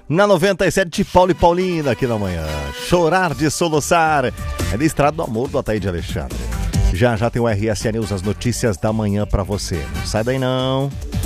Na 97, Paulo e Paulina aqui na manhã. Chorar de soluçar. É da Estrada do Amor do Ataíde Alexandre. Já já tem o RSA News, as notícias da manhã pra você. Não sai daí não.